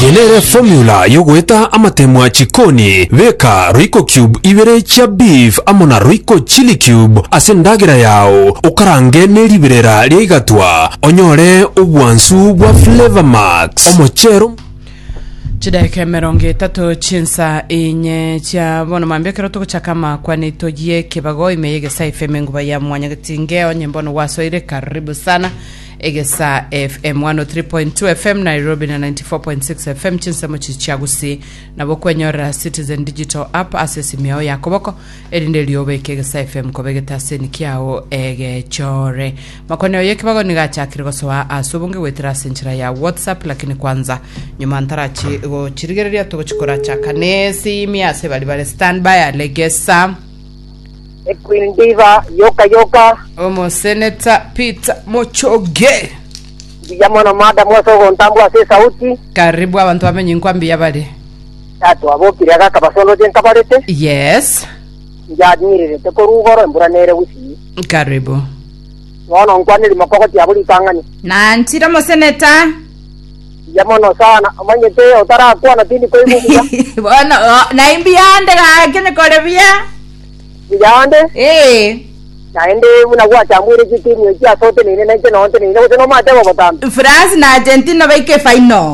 yenere formula yogweta amatemwa chikoni veka Royco Cube ibere cha beef amona Royco Chili Cube asendagira yao ukarange neribirera ligatwa onyore ubwansu bwa Flavor Max omochero Chideke meronge tato chinsa inye chia bono mambia kero toko chakama kwa nitojie kibago imeyege sa FM nguba ya mwanya gatingeo nyembono waso ile karibu sana egesa FM 103.2 FM Nairobi na 94.6 FM chinsa mochi chagusi na bokwenyora Citizen Digital App access miao ya koboko elinde liobe egesa FM kobegeta seni kiao ege chore makoneo ye kibago nigacha kirigoswa asubunge wetira senchira ya WhatsApp lakini kwanza nyuma ntarachi go chirigereria to chikora cha kanesi miase bali standby alegesa Queen Diva yoka Omo Senator Peter Mochoge Yamona mada mwaso gontambwa se sauti karibu abantu bamenye nkwambia bale tatu abokiri agaka basono je nkabarete yes njadmirire te korugoro mbura nere wisi karibu wono nkwaniri makoko ti abuli tangani na ntira mo Senator Yamona sana amanyete otara kwa na tindi koibuya bona naimbiande ga kene korebia yande naende una gwa chamwire kitini ya sote nene nje no nte nene no mate bo botambi France na Argentina baike final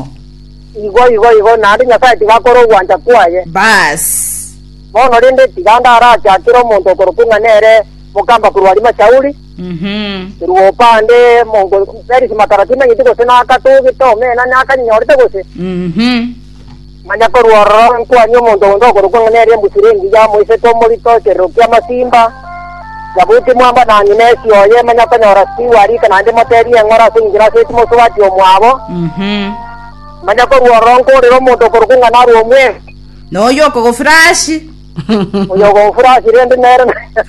igo na ndi nyafati bakoro gwanja kwaye bas bono rende tiganda ara cha tiro monto korokunga nere mukamba kurwali machauri ruo pande mongo peri simataratima yitiko sena akatu gitome na naka nyorite gose manya korworo kwa nyo monto ndo korokunga nere mbusirengi ya moise to molito kerokia masimba yabuti mwamba na nyinesi oye manya kanyora siwari kana ande materi ngora singira se timo swati omwabo manya korworo ko rero monto korokunga na ruomwe no yoko go flash oyo go flash rende nere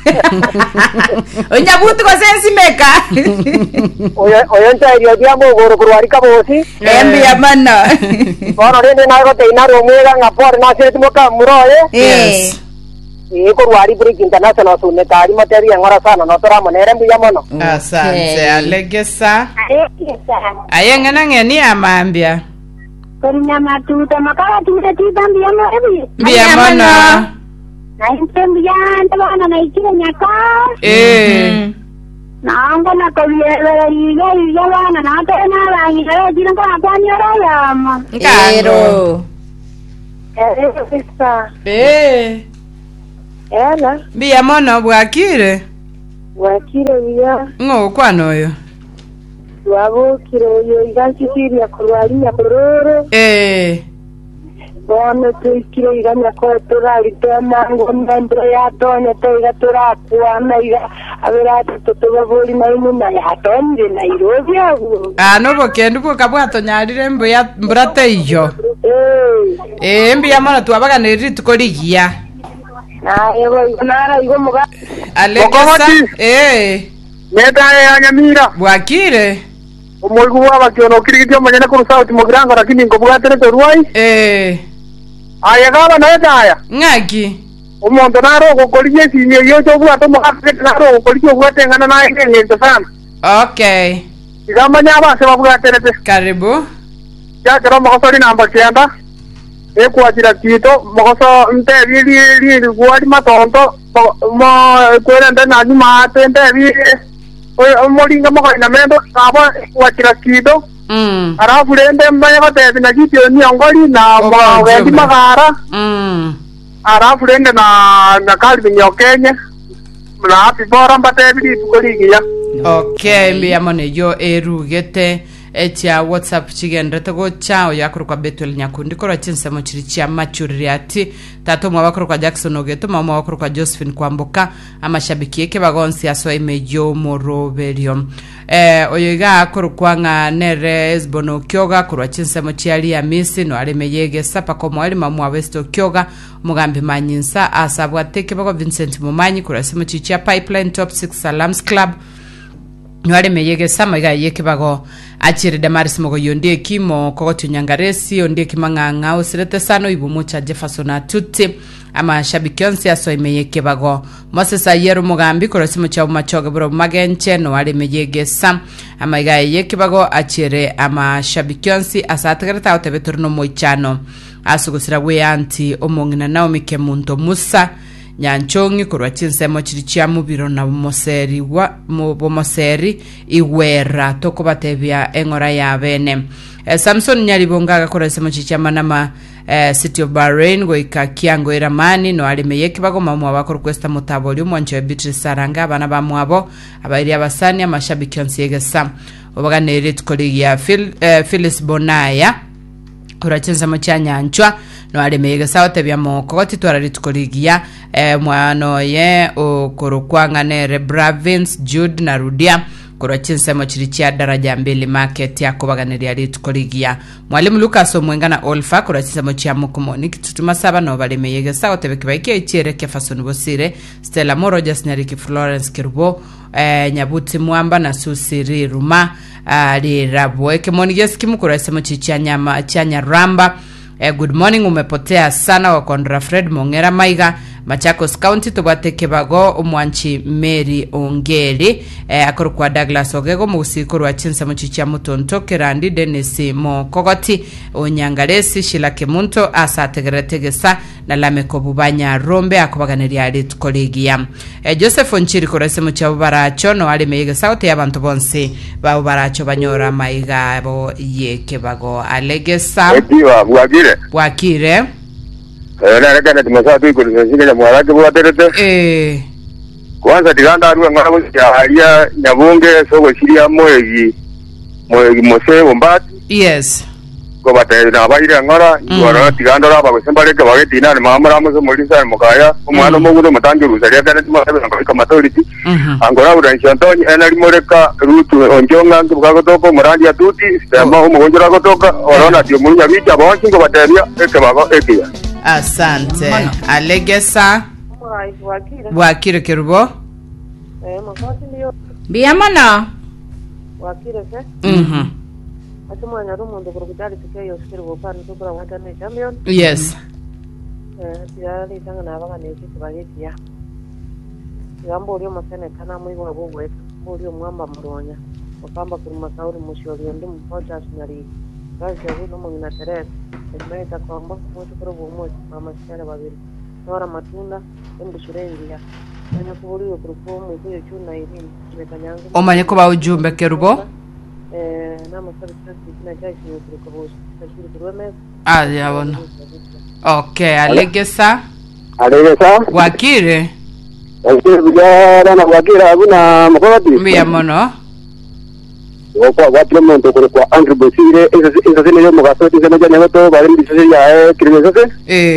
onyabuti ko sensi meka oyo ntayo diamo goro kurwari kabosi embi amana bono rende na go teina ruomwe nga por na se timo kamuroye yes kurwari break international sunne kari materi ngora sana no tora monere mbuya mono asante alegesa ayengana ngeni amambia Korinya matuta makala tuta tibambi ya ebi bia mono na intembi ya ntwana na ikire nyaka naanga na kabiela ya wana na tena rangi ya jina kwa kwanyora ya ma kero sisa ela bia mono bwakire bia ngo kwanoyo wabo kiro yo igansisiria kurwari ya kororo bono tukiro iganya ko turari temango ndre ya tonye tega turakwa maiga abera tutobori maimu na ya tonye Nairobi no bokendu ko kabwato nyarire mbrate iyo mbia mono twabaga neri tukorigia na ego nara igo muga alegesa neta ya nyamira bwakire umulgu waba kiono kirigitio manyana ku sauti mogirango lakini ngobwatere to ruai aya gaba na daya ngaki umuntu naro gukoriye sinye yo cyo bwato mo afete naro gukoriye bwatengana na ngenge sana okay igamba nyaba se babwatere te karibu ya kero mo sori namba kianda kwajira kito mo so nte li gwadi matonto mo kwenda na nyuma tende moringa mo ina mendo aba kwajira kito arafu rende mbaya batebe na kito ni ongoli na wendi magara arafu rende na kalbi nyokenye na api bora batebe di tukoligia okay mbia mone yo erugete echa WhatsApp chigendete go chao yakuru kwa Betuel Nyakundi kora chinsa mochiri chia machuriati tato mwabakuru kwa Jackson Ogeto mama wakuru kwa Josephine Kwamboka amashabiki yake bagonsi aswa imejo moroberio oyoga akuru kwa nga nere esbono kyoga kura chinsa mochiali ya misi no alemeyege sapa komo ali mamu wa Westo kyoga mugambi manyinsa asabwa teke bako Vincent Mumanyi kura simo chichia Pipeline Top 6 Salams Club Nwale meyege sama iga yeke bago achiri Damaris mogo yondie kimo kogotu nyangaresi yondie kimanganga usirete sano ibu mucha Jefferson atuti amashabiki onse asoimeye Kibago. Moses Ayeru Mugambi korosimo cha umachoge bro magenche no wale meyegesa amaigaye Kibago achere amashabiki onse asategereta otebeturno moichano asugusira we anti omongina Naomi Kemunto Musa Nyanchongi kurwa chinsemo chirichia mubiro na bomoseri iwera toko batebya engora ya bene. Samson Nyaribonga korosimo chichia manama City of Bahrain goika kiango eramani no alimeye Kibago mamu abakoro kwesta mutaboli umwancho Beatrice Saranga abana bamwabo abairi abasani amashabiki onse yegesa obaganere tukoli ya Phyllis Bonaya kurachenza mochanya anchwa no alimeye gesa otebya mokoti twararitukoligia mwano ye okurukwanga nere Bravins Jude na Rudia kurachenza mochirichia daraja mbili market ya kubaganeri aritukoligia mwalimu Lucas Omwenga Olfa kurachenza mochia mukumoni kitutuma saba no balimeye gesa otebekibaike ichere kefasoni bosire Stella Morojas Nyariki Florence Kirbo Nyabuti Mwamba na Susiri Ruma Rabwe Kemonigeski mukurasa mochichia nyama chanya Ramba. Good morning, umepotea sana wakondra Fred Mongera Maiga Machakos County tubate Kibago umwanchi Mary Ongeli akuru kwa Douglas Ogego musikuru wa chinsa mchichia Mutonto Kirandi Dennis Mokogoti Onyangalesi Shila Kemunto asa tegeretegesa na Lameko Bubanya Rombe akubaganeri alit kolegia Joseph Onchiri kurese mchicha Ubaracho no wali meiga sauti ya bantu bonsi ba Ubaracho banyora Maiga bo ye Kibago alegesa Wakire Nakana tumasatu ikulisashika ya mwarake buwaterete kwanza tiganda aruwa ngarabu ya nyabunge soko shiria mwegi mose wombati yes kwa bata na abaire ngara iguara tiganda raba kwesembaleke bageti na mamara muso mulisa mukaya umwana mugudo mutangiru saria kana tumasabe ngaka matoriti angora uranchi Antoni enali moreka rutu onjonga ngibugagotoko murandi atuti sema umugonjora gotoka orona dio munya bicha bonchi ngo bateria ekebago ekia. Asante. Alegesa. Wakire Kirubo. Makati ndiyo. Biyamana. Wakire se. Asuma nyarumo ndo kurukutari tukeyo Kirubo pani tubura watane champion. Yes. Tiyali tanga na abanga nezi tibageti ya. Yambo uriyo masene kana mwigo wabwe. Uriyo mwamba muronya. Wakamba kuruma kauri mushori ndi mpoja asinyari. Gazi ya huno mwina Teresa. Emeta kwamba mtu kurobo mmoja mama sera babiri nora matunda embushurengia nanya kuburiyo kurufomu kuyo chuna irini metanyanga omanye ko ba ujumbe Kirubo na masabi kina jaisi kurukobo tajiri kurweme yabona okay alegesa Wakire bijara na wakira abuna mukobati mbiya mono kwa watu mmoja kwa Andrew Bosire hizo zile yo mgasoti zema jana wote bali mbisisi ya kirimesose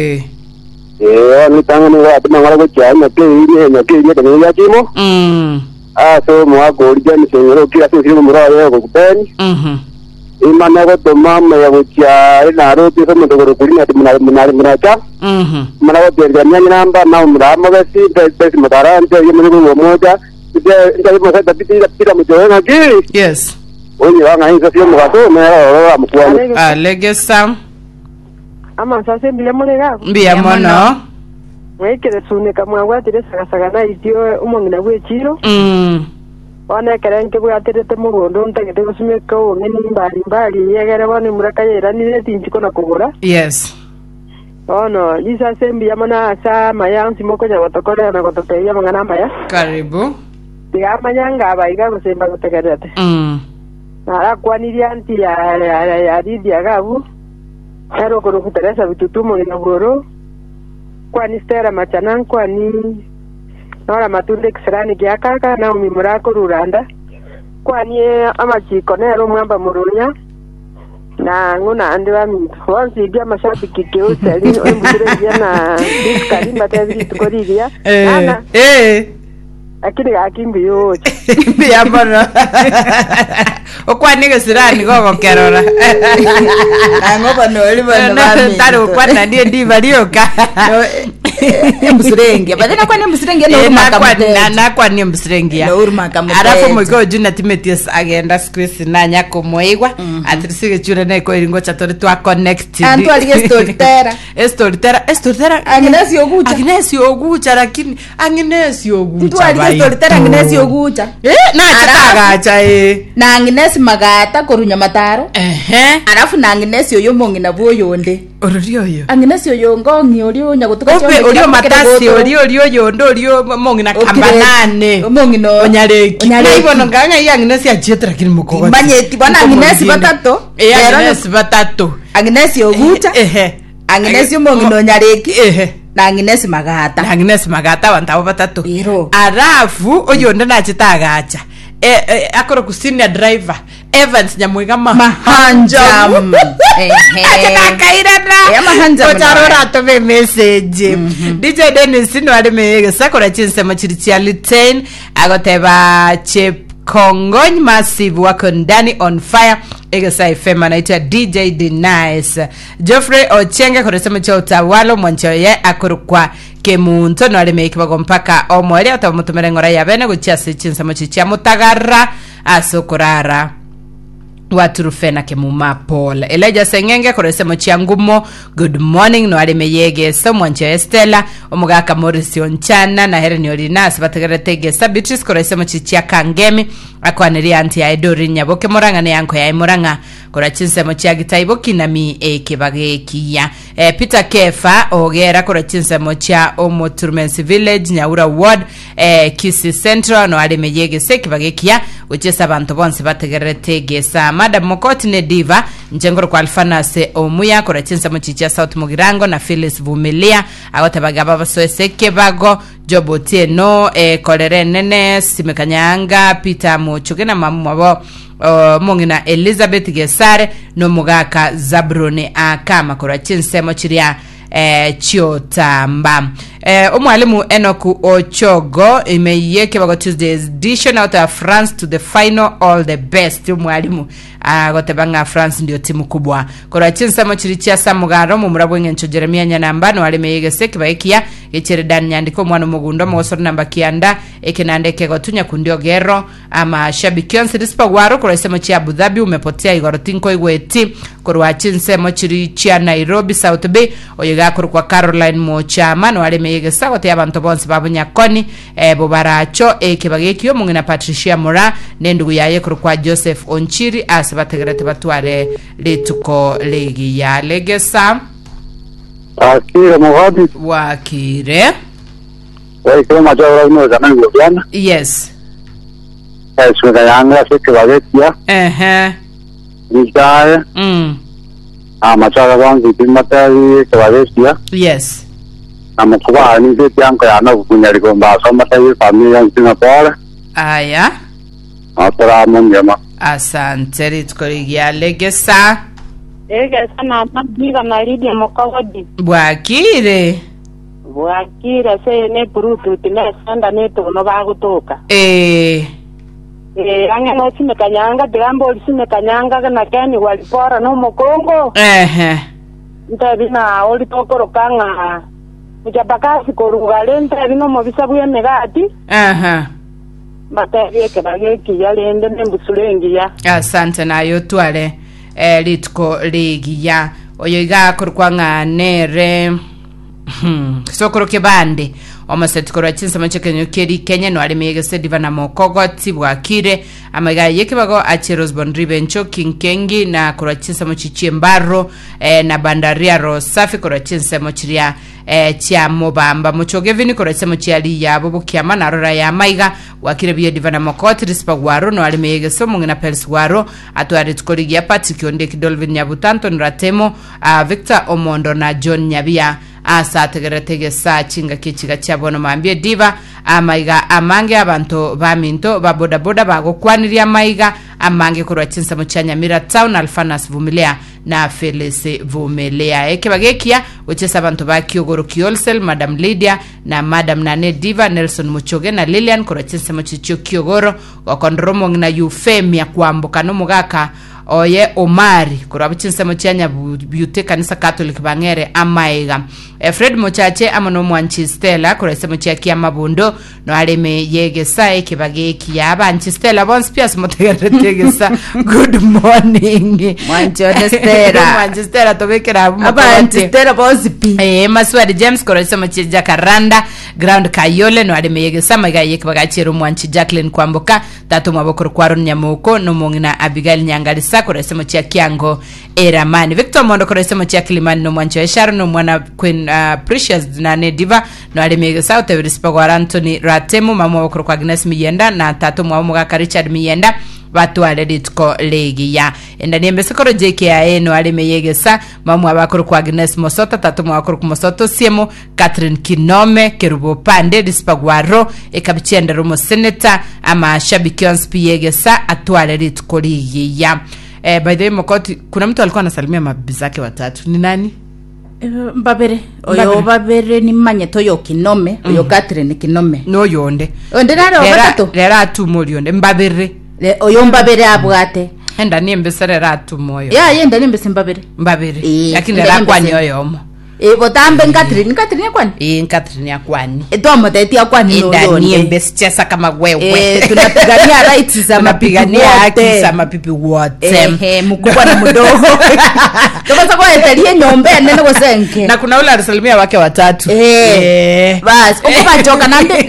ni tangu ni watu mangala kwa chama na kile ndio ya kimo so mwago lijani sengero kila sisi murayo kwa kupeni imana kwa tomama ya kucha na roti so mtogoro kulina mnacha mara wote ndio namba na mrama basi basi madarante yemo moja ndio msata pita mjoena ki yes Oye wanga hizo sio mgato na mkwani alegesa ama sasa mbiya mono wekere sune kamwa gwatire sagasaga na itio umongina gwe chiro wana kerenke gwaterete mugondo ntagete gusumeka ngeni mbali yegere bane muraka yera ni tinchiko na kugura yes ono lisa sembi yamana sa mayansi moko ya watokore na gototeya mangana mbaya karibu ya manyanga abaiga gusemba gotegerete Nara kwaniria anti ya Lidia gabu Ero kuru kuteresa vitutumo inogoro Kwani stera machanan kwani Nora matunde kisirani kia kaka na umimurako ruranda Kwani ama chikonero mwamba murunya Na nguna andiwa wansi idia mashabiki kiusa Lino mbutire idia na diskarimba tezili tukoridia Nana Akini akimbi yote Mbiya mono okwanige sirani gogo kerora Angoba no liba no taro kwana ndiye ndiva lioka Mbusirenge badena kwa mbusirenge no urumaka na kwa ni mbusirenge no urumaka mu arafu mugo juna timeties agenda squeeze na nyako moigwa atrisige chure na ko iringo chatori twa connected antu alige storytera Agnes Ogucha lakini Agnes Ogucha tu alige storytera Agnes Ogucha na chitagacha na Agnes Magata korunya mataro arafu na Agnes oyo mongina boyonde Orio yo Agnes oyo ngongi orio nyagutuka chombe orio matasi orio yondo orio mongina kambanane mongino onyareki naibono nganga ya Agnes achetra kiri mukogo manyeti bana Agnes batatu Agnes batatu Agnes Ogucha Agnes mongino onyareki na Agnes Magata bantabo batatu arafu oyondo nachitagacha akoro kusini driver Evans Nyamwiga Mahanjam ya Mahanjam charora to be message DJ Dennis no ade mege sakora chinsema chirichia litain agoteba Kongony Massive wako ndani on fire egesa FM anaitwa DJ Denice Geoffrey Ochenge koresema cha utawalo mwancho ye akurukwa kemunto no ale make bagompaka omwere atamutumere ngora yabene guchase chinsema chicha mutagara asokorara waturufena kemuma Paul Elijah Sengenge koresema chiangumo good morning no ale meyege so mwancho Estela omugaka Mauricio Nchana na Helen Orinas batagarete Beatrice koresema chicha Kangemi akwaneri anti Aidori Nyaboke Moranga ne yanko ya Moranga korachinsema chia gitaibo kinami ekebagekia Peter Kefa ogera korachinsema chia Omoturmensi Village Nyaura Ward Kisi Central no ale meyege sekibagekia uchesa bantu bonse batagarete gesa Madam Mokoti ne Diva njengoro kwa Alfanase Omuya korachinsema chicha South Mugirango na Phyllis Vumilia agotabagaba basoese kebago Jobotie no kolere nene simekanyanga Peter Muchuke na mamu wabo mongina Elizabeth Gesare no mugaka Zabrone akama korachinsema chiria Chiotamba omwalimu Enoku Ochogo imeyeke bago Tuesday's edition out of France to the final all the best omwalimu agotebanga France ndio timu kubwa korachinsa mochirichia samugaro mu murabo ngencho Jeremia Nyanamba wale meyegese kibaekia echeredan nyandiko mwana mugundo mogosoro namba kianda ekenandeke gotunya kundio gero ama shabikion sidispa waro korasema chia Abu Dhabi umepotea igorotinko igweti korwachinse mochirichia Nairobi South Bay oyega kwa Caroline Mochama wale meyegesa gote abantu bonse babunyakoni bobaracho ekebagekio mungina Patricia Mora nendugu yaye kwa Joseph Onchiri bategerete batware letuko legi ya legesa akire muhadi wakire waiko majora no kana ngojana yes eso da yanga se bagetia Nijae majora wangu bimatari se bagetia yes amakuba ni se yanko yana kunyari gomba so matai familia ya Singapore aya atara monjama asante ritkoria legesa na mabiga Maridia Mokawadi bwakire se ne brutu tine sanda ne to no bagutoka anga no simekanyanga bigambo simekanyanga na kani walipora no mokongo ntabina oli tokoro kanga mujabakasi korugale ntabino mobisabu ya megati batavye kebageki yalende nembusulengi ya asante nayo twale litko ligi ya oyoiga kurkwanga nere sokoro kebande omasetkoro chinsa machekenyo keri Kenya no alimege sediva na mokogoti bwakire amaga yekebago acheros bonribencho kinkengi na kurachinsa mochichie mbaro na bandaria rosafi kurachinsa mochiria chia mobamba mochogevini kurachinsa mochiali ya bobo kiama na rora ya maiga wakire biye divana mokoti rispa gwaro no alimege somo ngina pels gwaro atuari tukoligi ya patiki onde kidolvin nyabutanto nratemo Victor Omondo na John Nyabia asa tegeretege sa chinga kichiga chabono mambie diva amaiga amange abantu baminto baboda boda bagokwanirya maiga amange kurwa chinsa muchanya Mira Town Alfanas Vumilia na Felix Vumilia ekebagekia uchesa abantu ba Kiogoro Kiolsel Madam Lydia na Madam Nane Diva Nelson Muchoge na Lilian kurwa chinsa muchicho Kiogoro wakondromo na Eufemia kwambuka no mugaka oye Omari kurwa chinsa muchanya Beauty kanisa Catholic Bangere amaiga Fred Mochache amono mwanchi Stella kurese muchaki amabundo no areme yegesa ekibageki yabanchi Stella bons pias motegeretegesa good morning mwanchi Stella mwanchi Stella tobekera abanchi Stella bons pi maswadi James kurese muchi Jacaranda ground Kayole no areme yegesa maga yekibagachero mwanchi Jacqueline kwamboka tatu mabokoro kwaro nyamuko no mongina Abigail Nyangalisa kurese muchi Kiango Eramani Victor Mondo kurese muchi Kilimani no mwanchi Sharon no mwana Queen Precious na Diva no alimege South Evispa kwa Anthony Ratemu mamu wakuru kwa Agnes Miyenda na tatu mwamu waka Richard Miyenda watu aliditko legi ya enda niembe sikoro JKIA no alimege sa mamu wakuru kwa Agnes Mosoto tatu mwamu wakuru kwa Mosoto siemu Catherine Kinome Kerubo Pande dispa kwa ro ekabichienda rumo senator ama shabiki onspi yege sa atu aliditko legi ya by the way Mokoti kuna mtu alikuwa anasalimia mabizake watatu ni nani? Mbabere oyo babere ni manyeto yo Kinome oyo Catherine Kinome no yonde onde naro batatu lera tumuri yonde mbabere oyo mbabere abwate enda niembesere ratu moyo ya yenda niembese mbabere lakini lera kwani oyomo botambe Catherine kwani Catherine kwani tomo tete kwani no yonde niembesesa kama wewe tunapigania rights za mapigania haki za mapipi wote mkubwa na mdogo toka kwa etelie nyombe nene gosenke na kuna ule alisalimia wake watatu bas ukuba joka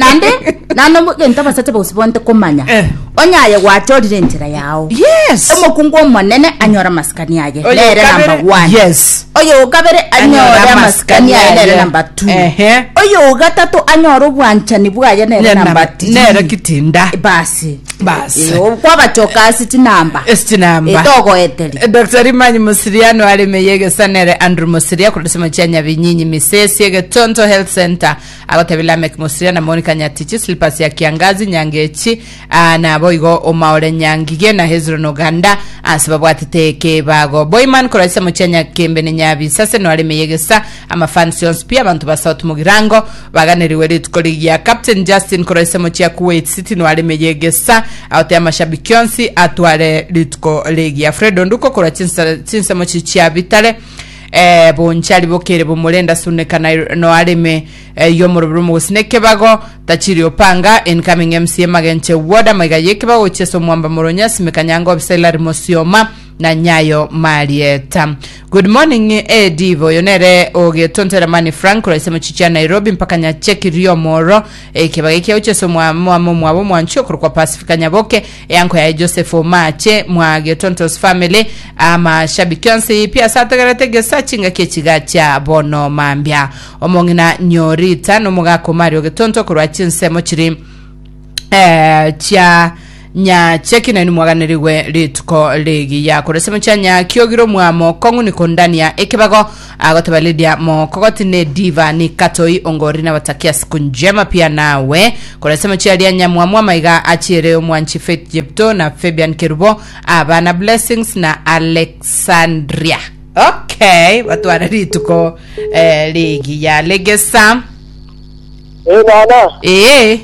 nando mugenta basate bosibonte komanya onyaye gwachorire ntira yao yes omukungu mwanene anyora maskani yaje lere number 1 yes oyo kabere anyora maskani yaje lere number 2 oyo gatatu anyora bwanchani bwaje lere number 3 nere kitinda basi kwa bachoka city number itogo eteli Dr. Imanyi Musiriano alimeyege sanere Andrew Musiria kulisema chanya binyinyi misesi yege Tonto Health Center agotabila mek Musiria na Monica Nyatichi slipas ya kiangazi nyangechi na boigo omaore nyangige na Hezron Uganda sababu atiteke bago Boyman kulisema chanya kembe ni nyabi sasa no alimeyege sa ama fansions pia abantu ba South Mugirango baganiriwe litkoligi ya Captain Justin kulisema chia Kuwait City no alimeyege sa aute mashabiki onsi atwale litko legi ya Fredo nduko kora chinsa mochichi ya vitale bonchali bokere bomulenda suneka no alime yomurubrumu sneke bago tachiri opanga incoming MC magenche woda magayeke bago cheso mwamba moronya simekanyango biselari mosioma na Nyayo Marieta. Good morning Divo yonere oge tontera mani Frank raisema chicha Nairobi mpaka Nyacheki Rio Moro kibageke ucheso mwabo mwancho kwa Pacifica Nyaboke yanko ya Joseph Omache mwage Tontos family ama shabikiansi pia satagarete sachinga kechigacha bono mambia omongina nyorita no mugako Mario getonto kurwa chinsemo chiri chia nya cheki na ni mwaganiriwe litko legi ya kuresema chanya Kiogiro mwamo kongu ni kondani ya ekibago agotebalidia mo kokoti ne Diva ni Katoi ongori na watakia siku njema pia nawe kuresema chia nyamwa maiga achire mwanchi Faith Jepto na Fabian Kerubo abana Blessings na Alexandria. Okay watu wanarituko legi ya legesa nana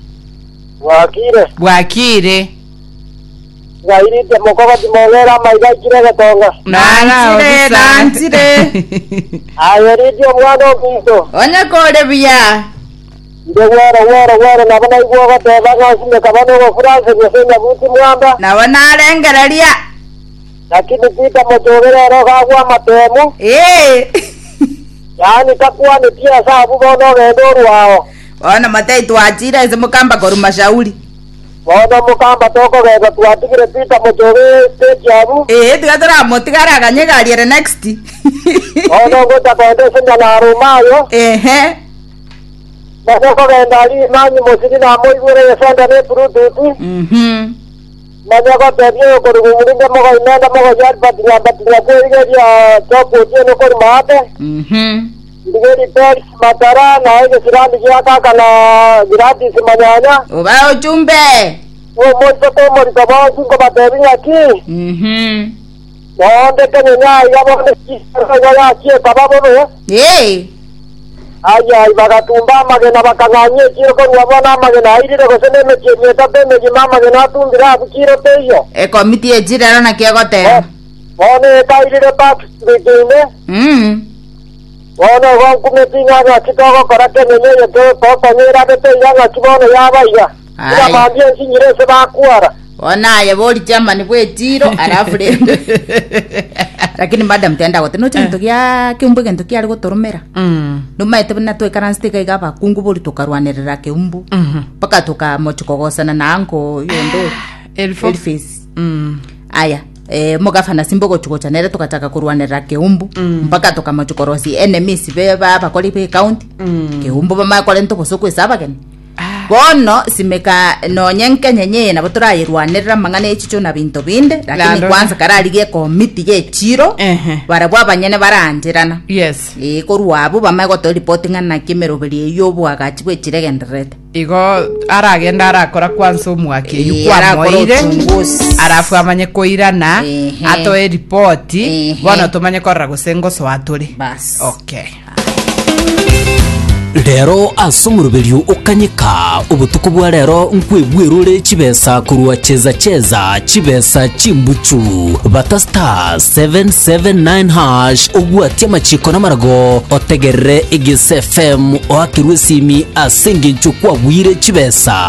Wakire Gairite mokova timogera maiga kire gatonga Nanzire Ayoridio mwana obito Onya kore biya Wero nabona igwo gateba ngasime kabano go France byosenya buti mwamba nabona arengeraria lakini pita motogera ro gagwa matemu yani takwa ni pia sababu bono gendo rwao ona matai twachira izo mukamba koru mashauri bono mukamba toko gego twatigire pita mojoge stage yabu tigatara motigara ganyegariere next bono gota kwende senya na rumayo bono ko gendali mani mosiri na moigure yesanda ne purututi nanya ko tebyo koru gumurinde mogo inenda mogo yar batinya kwege ya topo tiene koru maate Ndigeri Pels Matara na ile sirani ya kaka na giradi simanyanya ubao chumbe moto ko mori ko ba ko ba de ngaki wonde kenya ya bonde ya ki ka ba bono aya ibagatumba magena bakanganye kiro ko wabona magena iri ko sene me ki ta be me mama magena tumbira kiro teyo komiti ejira na kia gote one ka iri pa de Ono wong kumetinga nga chitoko korake nenye to panera bete yanga chibono yabaiya. Ila mambia sinyire se bakuara. Ona ya boli chamba ni bwe tiro alafu rende. Lakini madam tenda wote no chinto kya kiumbu kento kya algo toromera. No maite bana to ekaransteka igaba kungu boli tokarwanerera keumbu. Paka toka mochukogosana na anko yondo elfis. Aya. Mogafana simbogo chukocha nere tukataka kurwanera keumbu mpaka tukamachukorosi enemies beba bakoli pe county keumbu bama kolento bosoku esaba ken bono simeka no nyenke nyenye na botura irwanera mangane echicho na binto binde lakini kwanza karaligie committee ye chiro barabwa banyene barandirana yes korwabo bama goto reporting na kimerobeli yobo agachibwe chiregenderete igo aragenda arakora kwanza umwake yukwa moire arafu amanye koirana atoe report bono tumanye korra gusengo so aturi bas okay rero asomurubelio ukanyika ubutuku bwa rero nkwebwerure chibesa kurwa cheza chibesa chimbuchu bata star 779 hash ubwatia machiko na marago otegere igise FM oakirwe simi asengi nchukwa bwire chibesa